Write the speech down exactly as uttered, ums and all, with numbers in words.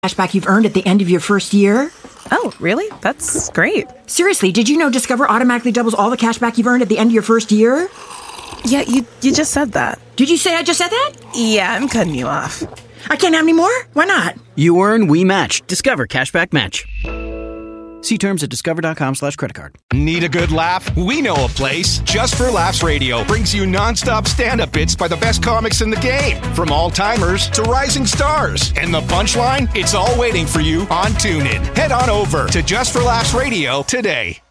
cashback you've earned at the end of your first year. Oh, really? That's great. Seriously, did you know Discover automatically doubles all the cashback you've earned at the end of your first year? Yeah, you you just said that. Did you say I just said that? Yeah, I'm cutting you off. I can't have any more? Why not? You earn, we match. Discover Cashback Match. See terms at discover.com slash credit card. Need a good laugh? We know a place. Just for Laughs Radio brings you nonstop stand-up bits by the best comics in the game. From all-timers to rising stars. And the punchline? It's all waiting for you on TuneIn. Head on over to Just for Laughs Radio today.